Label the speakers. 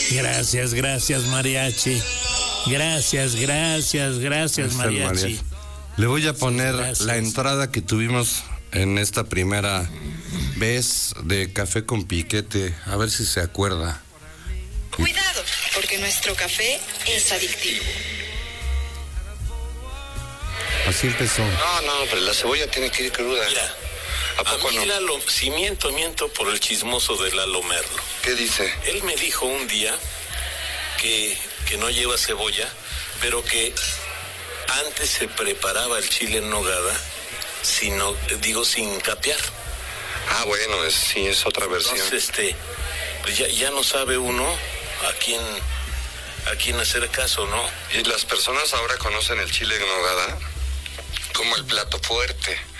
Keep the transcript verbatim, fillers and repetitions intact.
Speaker 1: Gracias, gracias, mariachi. Gracias, gracias, gracias, mariachi. mariachi.
Speaker 2: Le voy a poner
Speaker 1: sí,
Speaker 2: la entrada que tuvimos en esta primera vez de Café con Piquete, a ver si se acuerda.
Speaker 3: Cuidado, porque nuestro café es adictivo.
Speaker 2: Así empezó.
Speaker 4: No, no, pero la cebolla tiene que ir cruda.
Speaker 5: Mira,
Speaker 4: ¿a poco
Speaker 5: a mí
Speaker 4: no?
Speaker 5: Lalo, si miento, miento por el chismoso de Lalo Merlo.
Speaker 4: ¿Qué dice?
Speaker 5: Él me dijo un día que, que no lleva cebolla, pero que antes se preparaba el chile en nogada, sino, digo, sin capear.
Speaker 4: Ah, bueno, es, sí, es otra versión.
Speaker 5: Entonces, este, pues ya, ya no sabe uno a quién, a quién hacer caso, ¿no?
Speaker 4: Y las personas ahora conocen el chile en nogada como el plato fuerte.